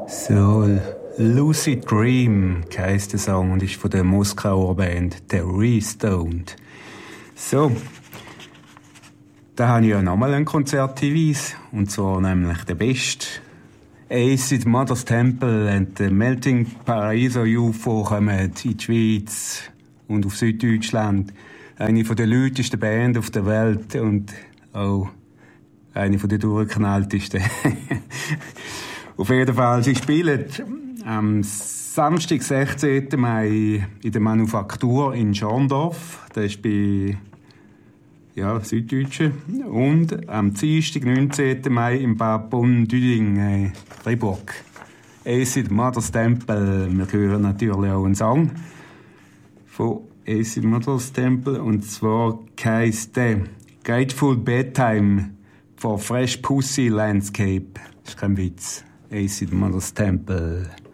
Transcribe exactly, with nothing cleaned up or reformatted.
So, Lucid Dream heisst der Song und ist von der Moskauer Band The Restoned. So, da habe ich ja nochmal einen Konzerthinweis, und zwar nämlich der beste. Acid Mother's Temple und The Melting Paraiso U F O kommen in die Schweiz und auf Süddeutschland. Eine von der lautesten Bands auf der Welt und auch eine von der durchgeknalltesten. Auf jeden Fall, sie spielen am Samstag, sechzehnten Mai in der Manufaktur in Schorndorf. Das ist bei ja, Süddeutschen. Und am Dienstag, neunzehnten Mai im Bad Bonn-Düding, äh, Fribourg. Acid Mother's Temple. Wir hören natürlich auch einen Song von Acid Mother's Temple. Und zwar heisst der Grateful Bedtime for Fresh Pussy Landscape. Das ist kein Witz. Acid Mother's Temple.